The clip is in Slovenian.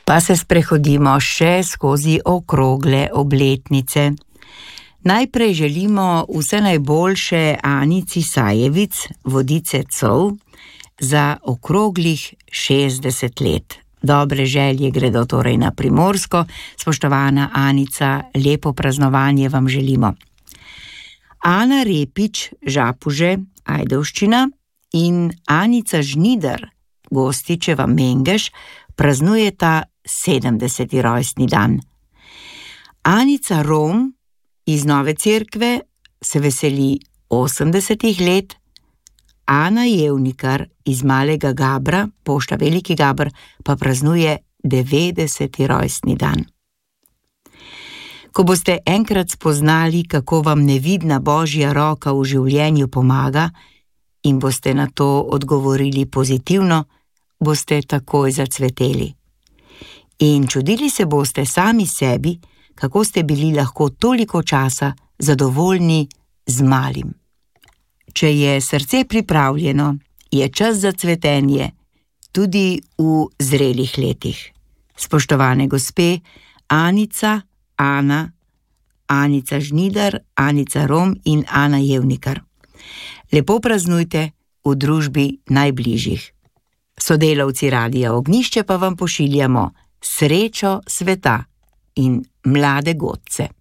Pa se sprehodimo še skozi okrogle obletnice. Najprej želimo vse najboljše Anici Sajevic, vodice COV, za okroglih 60 let. Dobre želje gredo torej na Primorsko. Spoštovana Anica, lepo praznovanje vam želimo. Ana Repič, Žapuže, Ajdovščina, in Anica Žnidar, Gostičeva, Mengeš, praznujeta 70. rojstni dan. Anica Rom iz Nove Cerkve se veseli 80 let, Ana Jevnikar iz Malega Gabra, pošta Veliki Gaber, pa praznuje 90. rojstni dan. Ko boste enkrat spoznali, kako vam nevidna Božja roka v življenju pomaga in boste na to odgovorili pozitivno, boste takoj zacveteli. In čudili se boste sami sebi, kako ste bili lahko toliko časa zadovoljni z malim. Če je srce pripravljeno, je čas za cvetenje, tudi v zrelih letih. Spoštovane gospe, Anica, Ana, Anica Žnidar, Anica Rom in Ana Jevnikar. Lepo praznujte v družbi najbližjih. Sodelavci Radia Ognjišče pa vam pošiljamo srečo sveta in mlade godce.